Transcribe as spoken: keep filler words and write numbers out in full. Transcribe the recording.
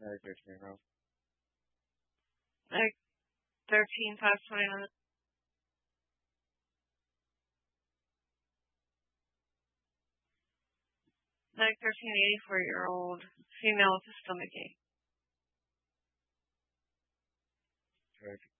Like thirteen year old. Like thirteen past twenty-nine. Like thirteen eighty-four year old female with a stomach ache. Right.